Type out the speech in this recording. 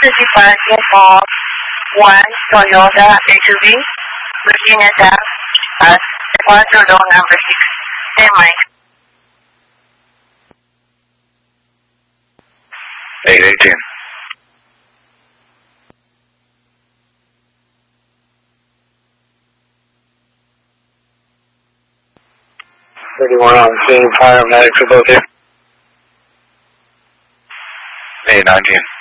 是 departing of 1 Toyota SUV, Virginia South, at departure zone number 6, 10 miles. 818. On scene, paramedics are both here. 819.